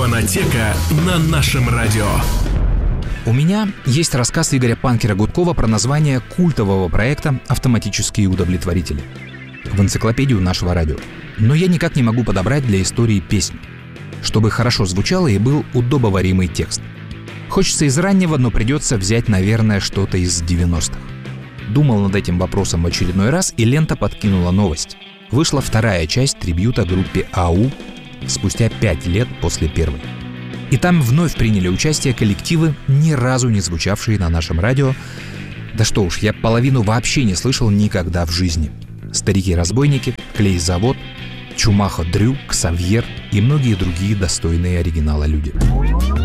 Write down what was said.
Фонотека на нашем радио. У меня есть рассказ Игоря Панкера Гудкова про название культового проекта «Автоматические удовлетворители» в энциклопедию нашего радио. Но я никак не могу подобрать для истории песню, чтобы хорошо звучало и был удобоваримый текст. Хочется из раннего, но придется взять, наверное, что-то из 90-х. Думал над этим вопросом в очередной раз, и лента подкинула новость. Вышла вторая часть трибьюта группе АУ спустя 5 лет после первой. И там вновь приняли участие коллективы, ни разу не звучавшие на нашем радио. Да что уж, я половину вообще не слышал никогда в жизни. Старики-разбойники, Клей-завод, Чумаха Дрю, Ксавьер и многие другие достойные оригинала люди.